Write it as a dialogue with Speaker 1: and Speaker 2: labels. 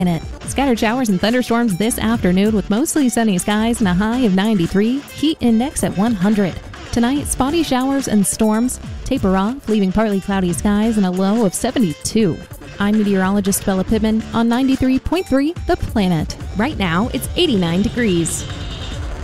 Speaker 1: Planet. Scattered showers and thunderstorms this afternoon with mostly sunny skies and a high of 93, heat index at 100. Tonight, spotty showers and storms taper off, leaving partly cloudy skies and a low of 72. I'm meteorologist Bella Pittman on 93.3 The Planet. Right now, it's 89 degrees.